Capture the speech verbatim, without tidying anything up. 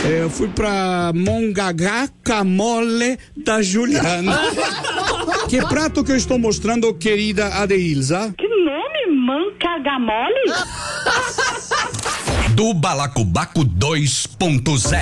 É, eu fui pra Mongagá Camole da Juliana. Que prato que eu estou mostrando, querida Adeilza? Que nome? Mancagamole? Do Balacobaco dois ponto zero.